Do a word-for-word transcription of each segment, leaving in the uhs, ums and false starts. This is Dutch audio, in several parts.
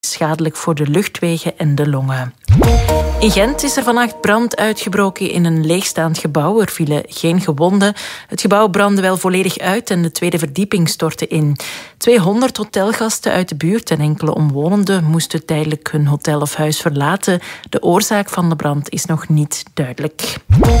schadelijk voor de luchtwegen en de longen. In Gent is er vannacht brand uitgebroken in een leegstaand gebouw. Er vielen geen gewonden. Het gebouw brandde wel volledig uit en de tweede verdieping stortte in. tweehonderd hotelgasten uit de buurt en enkele omwonenden moesten tijdelijk hun hotel of huis verlaten. De oorzaak van de brand is nog niet duidelijk.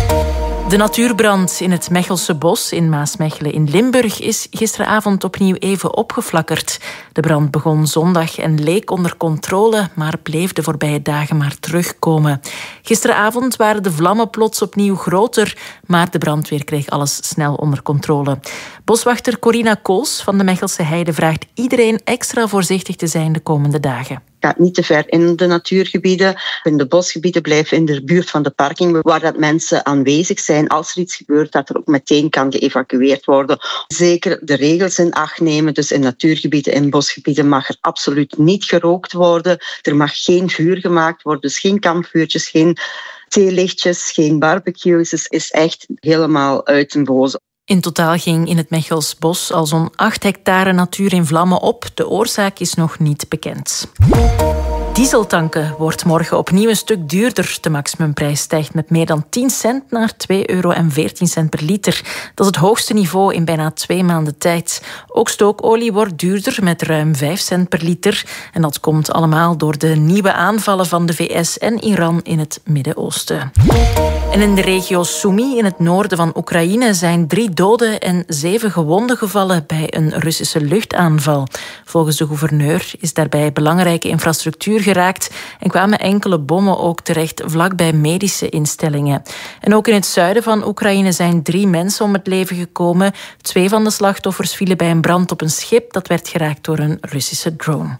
De natuurbrand in het Mechelse bos in Maasmechelen in Limburg is gisteravond opnieuw even opgeflakkerd. De brand begon zondag en leek onder controle, maar bleef de voorbije dagen maar terugkomen. Gisteravond waren de vlammen plots opnieuw groter, maar de brandweer kreeg alles snel onder controle. Boswachter Corina Kools van de Mechelse Heide vraagt iedereen extra voorzichtig te zijn de komende dagen. Ga niet te ver in de natuurgebieden. In de bosgebieden blijven in de buurt van de parking, waar dat mensen aanwezig zijn. Als er iets gebeurt, dat er ook meteen kan geëvacueerd worden. Zeker de regels in acht nemen. Dus in natuurgebieden en bosgebieden mag er absoluut niet gerookt worden. Er mag geen vuur gemaakt worden, dus geen kampvuurtjes, geen theelichtjes, geen barbecues. Het is echt helemaal uit den boze. In totaal ging in het Mechels bos al zo'n acht hectare natuur in vlammen op. De oorzaak is nog niet bekend. Dieseltanken wordt morgen opnieuw een stuk duurder. De maximumprijs stijgt met meer dan tien cent naar twee euro en veertien cent per liter. Dat is het hoogste niveau in bijna twee maanden tijd. Ook stookolie wordt duurder met ruim vijf cent per liter. En dat komt allemaal door de nieuwe aanvallen van de V S en Iran in het Midden-Oosten. En in de regio Sumy in het noorden van Oekraïne zijn drie doden en zeven gewonden gevallen bij een Russische luchtaanval. Volgens de gouverneur is daarbij belangrijke infrastructuur geraakt en kwamen enkele bommen ook terecht vlakbij medische instellingen. En ook in het zuiden van Oekraïne zijn drie mensen om het leven gekomen. Twee van de slachtoffers vielen bij een brand op een schip dat werd geraakt door een Russische drone.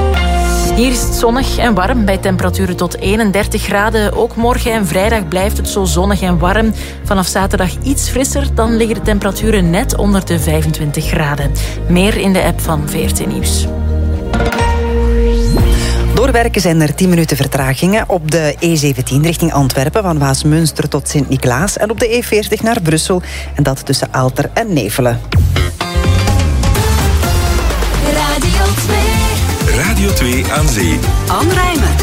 Hier is het zonnig en warm bij temperaturen tot eenendertig graden. Ook morgen en vrijdag blijft het zo zonnig en warm. Vanaf zaterdag iets frisser, dan liggen de temperaturen net onder de vijfentwintig graden. Meer in de app van V R T Nieuws. Doorwerken zijn er tien minuten vertragingen op de E zeventien richting Antwerpen, van Waasmunster tot Sint-Niklaas, en op de E veertig naar Brussel, en dat tussen Aalter en Nevelen. Radio twee. Radio twee aan zee. Anne Rijmen.